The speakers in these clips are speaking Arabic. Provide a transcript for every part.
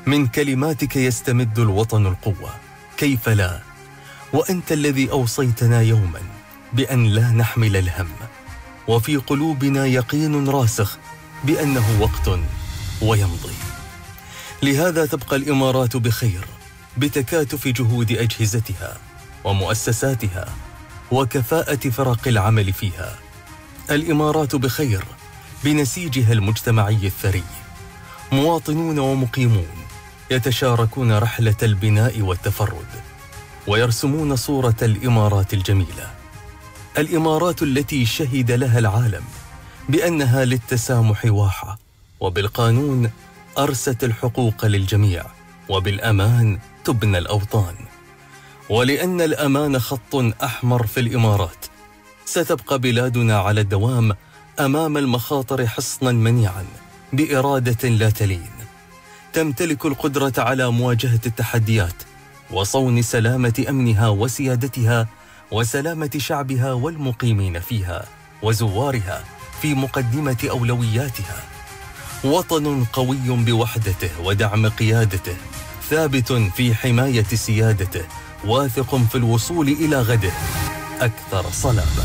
من كلماتك يستمد الوطن القوة، كيف لا؟ وأنت الذي أوصيتنا يوما بأن لا نحمل الهم، وفي قلوبنا يقين راسخ بأنه وقت ويمضي. لهذا تبقى الإمارات بخير بتكاتف جهود أجهزتها ومؤسساتها وكفاءة فرق العمل فيها. الإمارات بخير بنسيجها المجتمعي الثري، مواطنون ومقيمون يتشاركون رحلة البناء والتفرد ويرسمون صورة الإمارات الجميلة، الإمارات التي شهد لها العالم بأنها للتسامح واحة، وبالقانون أرست الحقوق للجميع، وبالأمان تبنى الأوطان. ولأن الأمان خط أحمر في الإمارات، ستبقى بلادنا على الدوام أمام المخاطر حصنا منيعا بإرادة لا تلين، تمتلك القدرة على مواجهة التحديات وصون سلامة أمنها وسيادتها وسلامة شعبها والمقيمين فيها وزوارها في مقدمة أولوياتها. وطن قوي بوحدته ودعم قيادته، ثابت في حماية سيادته، واثق في الوصول إلى غده أكثر صلابة.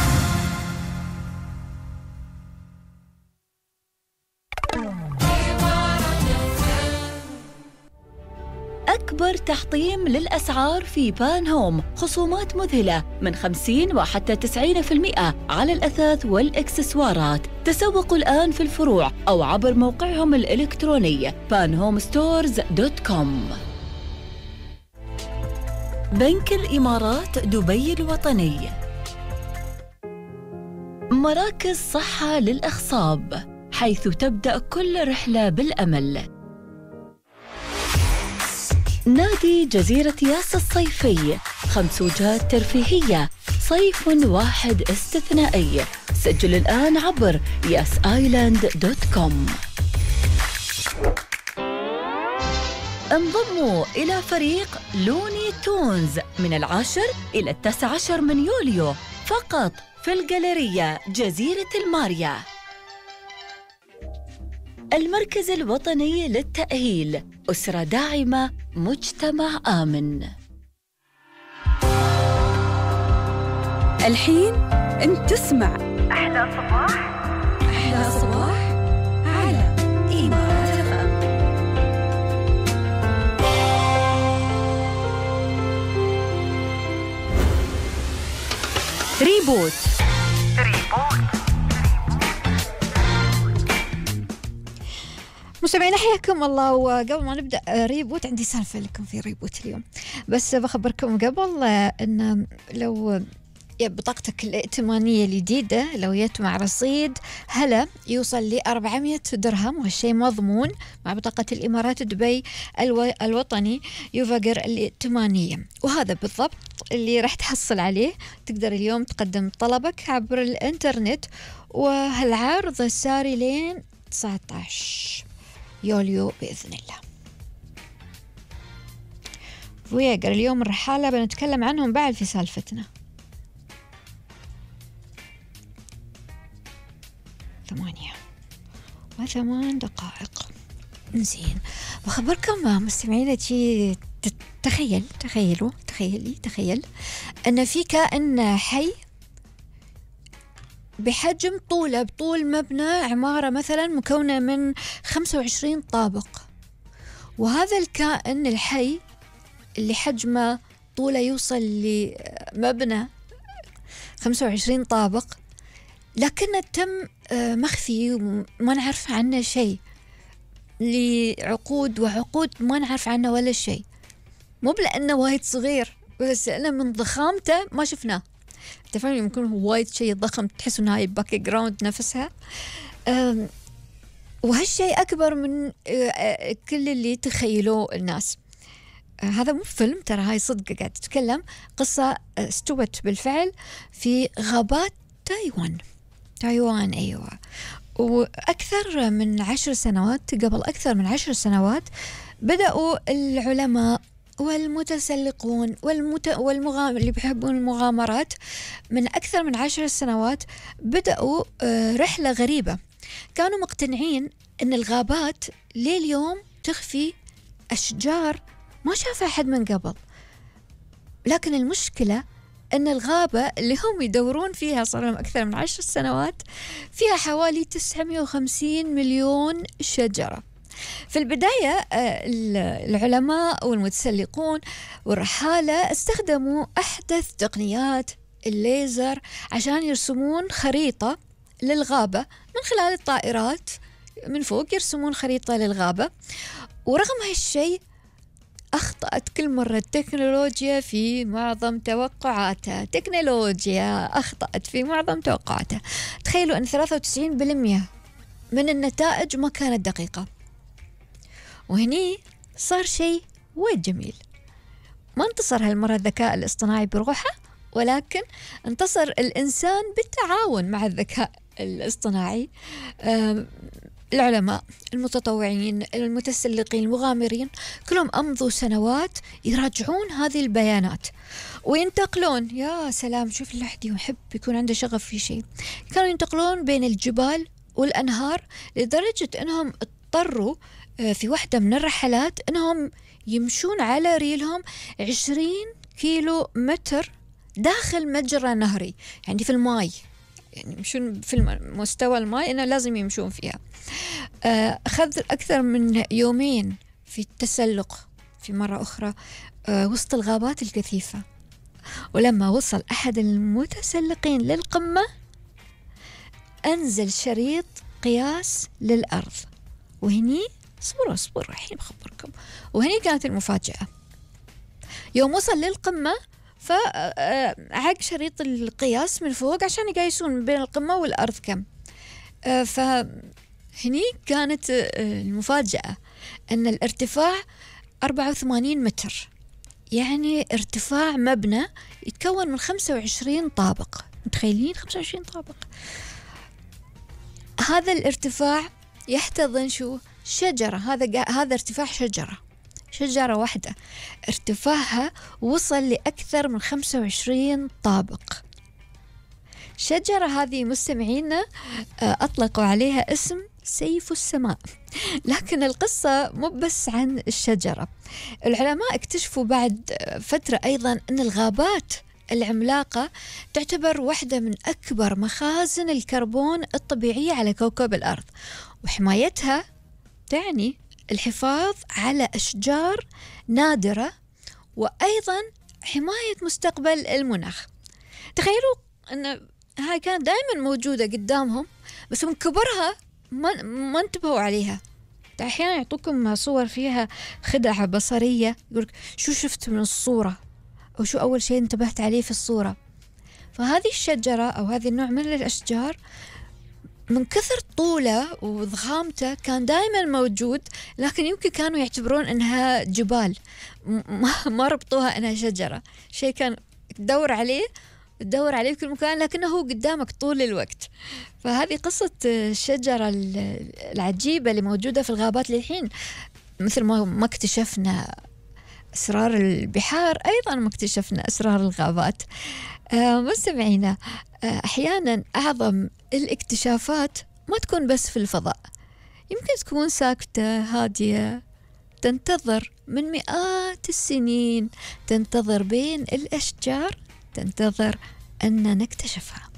أكبر تحطيم للأسعار في بان هوم، خصومات مذهلة من 50 وحتى 90% على الأثاث والإكسسوارات. تسوقوا الآن في الفروع أو عبر موقعهم الإلكتروني panhomestores.com. بنك الإمارات دبي الوطني، مراكز صحة للأخصاب حيث تبدأ كل رحلة بالأمل. نادي جزيرة ياس الصيفي، 5 وجهات ترفيهية، صيف واحد استثنائي. سجل الآن عبر yasisland.com. انضموا إلى فريق لوني تونز من 10 إلى 19 من يوليو فقط في الجاليرية جزيرة الماريا. المركز الوطني للتأهيل، أسرة داعمة، مجتمع آمن. الحين أنت تسمع أحلى صباح، أحلى صباح على إمارات FM. ريبوت. مستمعينا حياكم الله. وقبل ما نبدأ ريبوت، عندي سالفة لكم في ريبوت اليوم، بس بخبركم قبل أن لو بطاقتك الائتمانية الجديدة لو جت مع رصيد هلا يوصل ل 400 درهم، وهالشيء مضمون مع بطاقة الإمارات دبي الوطني يوفاجر الائتمانية. وهذا بالضبط اللي راح تحصل عليه. تقدر اليوم تقدم طلبك عبر الإنترنت، وهالعرض ساري لين 19 يوليو بإذن الله. فوياجر اليوم الرحالة بنتكلم عنهم بعد في سالفتنا. 8:08. زين، بخبركم مستمعينا شي تخيل أن في كائن حي بحجم بطول مبنى عمارة مثلا مكونة من 25 طابق، وهذا الكائن الحي اللي حجمه طوله يوصل لمبنى 25 طابق، لكنه تم مخفي وما نعرف عنه شيء لعقود ما نعرف عنه ولا شيء. مو لأنه وايد صغير، بس لأنه من ضخامته ما شفناه. تفهم، يمكن هو وايد شيء ضخم تحس إن هاي باك جراوند نفسها. وهالشيء أكبر من كل اللي تخيلوه الناس. هذا مو فيلم، ترى هاي صدق قاعد تتكلم قصة استوت بالفعل في غابات تايوان. أيوة. وأكثر من 10 سنوات، قبل أكثر من 10 سنوات بدأوا العلماء والمتسلقون اللي بيحبون المغامرات من أكثر من 10 سنوات بدأوا رحلة غريبة. كانوا مقتنعين أن الغابات لليوم تخفي أشجار ما شافها أحد من قبل. لكن المشكلة أن الغابة اللي هم يدورون فيها صار لهم أكثر من 10 سنوات فيها حوالي 950 مليون شجرة. في البداية العلماء والمتسلقون والرحالة استخدموا أحدث تقنيات الليزر عشان يرسمون خريطة للغابة من خلال الطائرات من فوق، يرسمون خريطة للغابة. ورغم هالشيء أخطأت كل مرة التكنولوجيا في معظم توقعاتها. تكنولوجيا أخطأت في معظم توقعاتها. تخيلوا أن 93% من النتائج ما كانت دقيقة. وهني صار شيء وايد جميل. ما انتصر هالمرة الذكاء الاصطناعي بروحه، ولكن انتصر الإنسان بالتعاون مع الذكاء الاصطناعي. العلماء المتطوعين المتسلقين المغامرين كلهم أمضوا سنوات يراجعون هذه البيانات وينتقلون. يا سلام، شوف الواحد يحب يكون عنده شغف في شيء. كانوا ينتقلون بين الجبال والأنهار لدرجة أنهم اضطروا في واحدة من الرحلات أنهم يمشون على ريلهم 20 كيلو متر داخل مجرى نهري، يعني في الماء، يعني يمشون في مستوى الماء إنه لازم يمشون فيها. أخذ أكثر من يومين في التسلق في مرة أخرى وسط الغابات الكثيفة. ولما وصل أحد المتسلقين للقمة أنزل شريط قياس للأرض. وهني اصبروا الحين بخبركم. وهني كانت المفاجأة. يوم وصل للقمة فعق شريط القياس من فوق عشان يقيسون بين القمة والأرض كم. فهني كانت المفاجأة أن الارتفاع 84 متر، يعني ارتفاع مبنى يتكون من 25 طابق. متخيلين 25 طابق؟ هذا الارتفاع يحتضن شو؟ شجرة. هذا ارتفاع شجرة واحدة ارتفاعها وصل لأكثر من 25 طابق. شجرة هذه مستمعينا أطلقوا عليها اسم سيف السماء. لكن القصة مو بس عن الشجرة. العلماء اكتشفوا بعد فترة أيضا أن الغابات العملاقة تعتبر واحدة من أكبر مخازن الكربون الطبيعية على كوكب الأرض، وحمايتها تعني الحفاظ على أشجار نادرة وأيضا حماية مستقبل المناخ. تخيلوا أن هاي كانت دائما موجودة قدامهم، بس من كبرها ما انتبهوا عليها. أحيانا يعطوكم صور فيها خدعة بصرية، يقولك شو شفت من الصورة أو شو أول شيء انتبهت عليه في الصورة. فهذه الشجرة أو هذه النوع من الأشجار من كثر طوله وضخامته كان دائما موجود، لكن يمكن كانوا يعتبرون أنها جبال، ما ربطوها أنها شجرة. شيء كان تدور عليه في كل مكان لكنه قدامك طول الوقت. فهذه قصة الشجرة العجيبة اللي موجودة في الغابات للحين. مثل ما اكتشفنا أسرار البحار، أيضا ما اكتشفنا أسرار الغابات. مستمعينا، أحيانا أعظم الاكتشافات ما تكون بس في الفضاء، يمكن تكون ساكتة هادية تنتظر من مئات السنين، تنتظر بين الأشجار، تنتظر أن نكتشفها.